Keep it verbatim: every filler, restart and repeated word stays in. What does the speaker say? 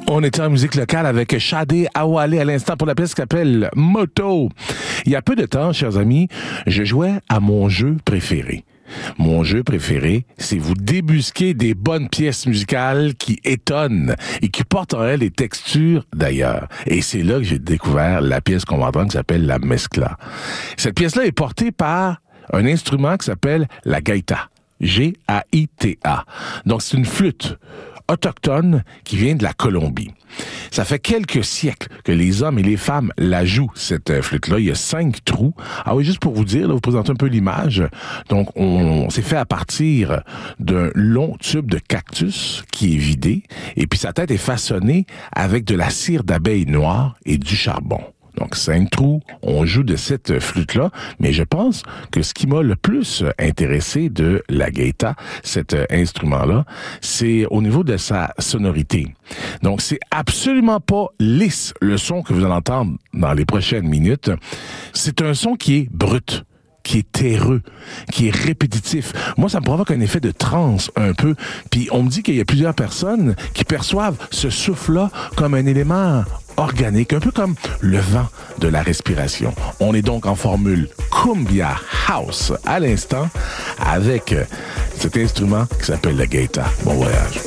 On était en musique locale avec Shadé Awale à l'instant pour la pièce qui s'appelle Moto. Il y a peu de temps, chers amis, je jouais à mon jeu préféré. Mon jeu préféré, c'est vous débusquer des bonnes pièces musicales qui étonnent et qui portent en elles des textures d'ailleurs. Et c'est là que j'ai découvert la pièce qu'on va entendre qui s'appelle la Mezcla. Cette pièce-là est portée par un instrument qui s'appelle la gaita. G A I T A. Donc c'est une flûte autochtone qui vient de la Colombie. Ça fait quelques siècles que les hommes et les femmes la jouent, cette flûte-là. Il y a cinq trous. Ah oui, juste pour vous dire, là, vous présenter un peu l'image. Donc, on, on s'est fait à partir d'un long tube de cactus qui est vidé. Et puis, sa tête est façonnée avec de la cire d'abeille noire et du charbon. Donc, cinq trous, on joue de cette flûte-là, mais je pense que ce qui m'a le plus intéressé de la gaita, cet instrument-là, c'est au niveau de sa sonorité. Donc, c'est absolument pas lisse, le son que vous allez entendre dans les prochaines minutes. C'est un son qui est brut, qui est terreux, qui est répétitif. Moi, ça me provoque un effet de transe un peu. Puis on me dit qu'il y a plusieurs personnes qui perçoivent ce souffle-là comme un élément organique, un peu comme le vent de la respiration. On est donc en formule Cumbia House à l'instant avec cet instrument qui s'appelle la gaita. Bon voyage.